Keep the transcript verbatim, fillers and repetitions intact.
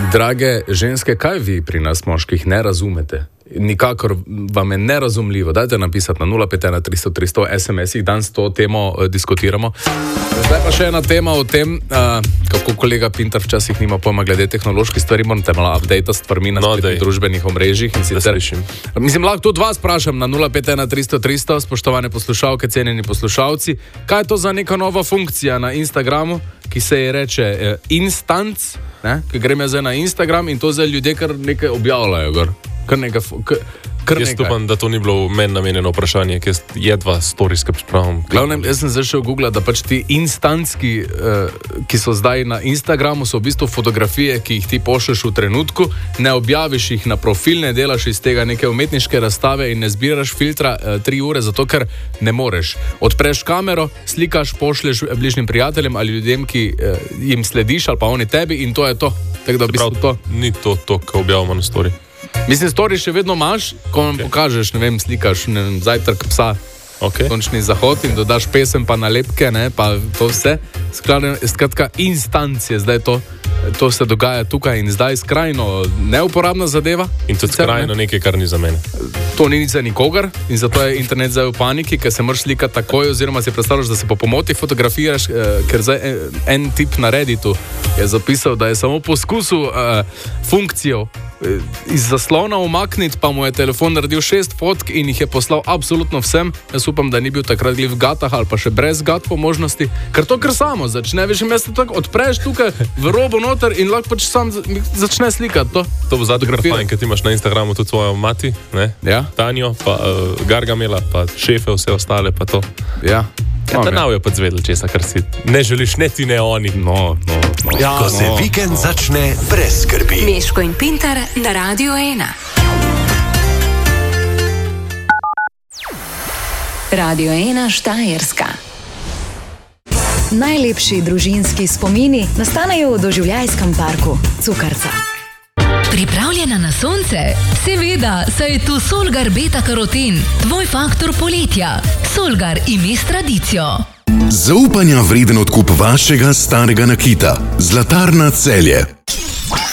Drage ženske, kaj vi pri nas moških ne razumete? Nikakor vam je nerazumljivo. Dajte napisati na nula pet ena tristo tristo es em es-ih, danes to temo uh, diskutiramo. Zdaj pa še ena tema o tem, uh, kako kolega Pintar včasih nima pojma glede tehnoloških stvari, morate malo update stvarmi na no, družbenih omrežjih. In sicer, mislim, lahko tudi vas sprašam na nula pet ena tristo tristo, spoštovane poslušalke, cenjeni poslušalci, kaj je to za neka nova funkcija na Instagramu, ki se je reče uh, Instance, ne? Ki grem jaz zdaj na Instagram in to zdaj ljudje kar nekaj objavljajo gor. Kar nekaj, kar, kar jaz upam, da to ni bilo meni namenjeno vprašanje, ki je dva stories, ki spravim. Glavnem, jaz sem zašel googlati, da pač ti instanci, uh, ki so zdaj na Instagramu, so v bistvu fotografije, ki jih ti pošlješ v trenutku, ne objaviš jih na profil, ne delaš iz tega neke umetniške razstave in ne zbiraš filtra uh, tri ure, zato ker ne moreš. Odpreš kamero, slikaš, pošlješ bližnjim prijateljem ali ljudem, ki uh, jim slediš, ali pa oni tebi in to je to. Tak, da v bistvu to. Ni to to, kar objavimo na story. Mislim, story še vedno imaš, ko nam okay. pokažeš, ne vem, slikaš ne vem, zajtrk psa, okay. končni zahod in dodaš pesem pa nalepke, ne, pa to vse. Skratka, instancije, zdaj to, to se dogaja tukaj in zdaj skrajno neuporabna zadeva. In tudi skrajno ne? nekaj, kar ni za mene. To ni nič za nikogar in zato je internet zdaj v paniki, ker se moraš slikati takoj oziroma si predstavljaš, da se po pomoti fotografiraš, eh, ker zdaj en, en tip na Redditu je zapisal, da je samo poskusil eh, funkcijo iz zaslona umakniti, pa mu je telefon naredil šest fotk in jih je poslal absolutno vsem. Jaz upam, da ni bil takrat glih v gatah ali pa še brez gat po možnosti, ker to kar samo začne, veš, mesto tako odpreš tukaj v robo noter in lahko pač sam začne slikati to. To bo zato kar fajn, ker ti imaš na Instagramu tudi svojo mati, ne? Ja. Tanjo, pa uh, Gargamela, pa šefe, vse ostale, pa to. Ja. Ja, ta nav je pa zvedel česa, kar si ne želiš, ne ti, ne oni. No, no, no. Ja, ko se no, vikend no. začne brez skrbi. Meško in Pintar na Radio ena. Radio ena Štajerska. Najlepši družinski spomini nastanejo v doživljajskem parku Cukrca. Pripravljena na sonce? Seveda, saj je tu Solgar beta-karoten, tvoj faktor poletja. Solgar, ime s tradicijo. Zaupanja vreden odkup vašega starega nakita. Zlatarna Celje.